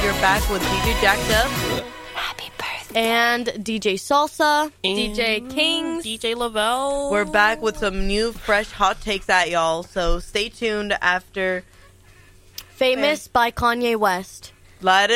you're back with DJ Jacked Up. Happy birthday. And DJ Salsa. DJ Kings. DJ Lavelle. We're back with some new, fresh hot takes at y'all. So stay tuned after Famous by Kanye West. Light It